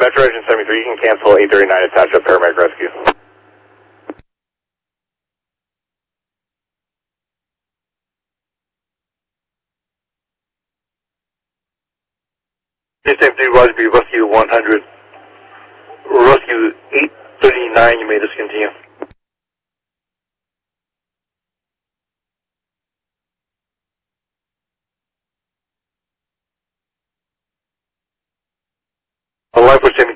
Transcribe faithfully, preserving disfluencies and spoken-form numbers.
Metro Engine seventy-three, you can cancel eight thirty-nine attached up paramedic rescue. seventy-three, Roger, be rescue one hundred. Rescue eight thirty-nine, you may discontinue. Life with